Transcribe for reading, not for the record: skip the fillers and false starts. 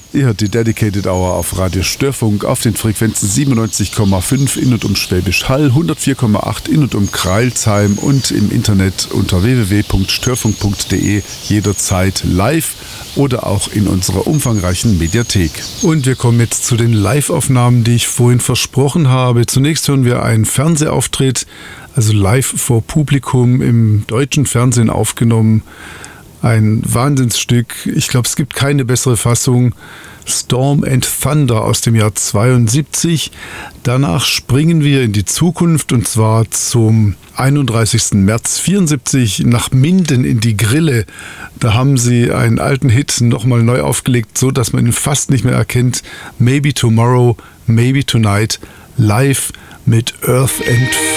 Ihr hört die Dedicated Hour auf Radio Störfunk auf den Frequenzen 97,5 in und um Schwäbisch Hall, 104,8 in und um Kreilsheim und im Internet unter www.störfunk.de jederzeit live oder auch in unserer umfangreichen Mediathek. Und wir kommen jetzt zu den Live-Aufnahmen, die ich vorhin versprochen habe. Zunächst hören wir einen Fernsehauftritt, also live vor Publikum im deutschen Fernsehen aufgenommen. Ein Wahnsinnsstück. Ich glaube, es gibt keine bessere Fassung. Storm and Thunder aus dem Jahr 72. Danach springen wir in die Zukunft und zwar zum 31. März 74 nach Minden in die Grille. Da haben sie einen alten Hit nochmal neu aufgelegt, so dass man ihn fast nicht mehr erkennt. Maybe Tomorrow, Maybe Tonight, live mit Earth and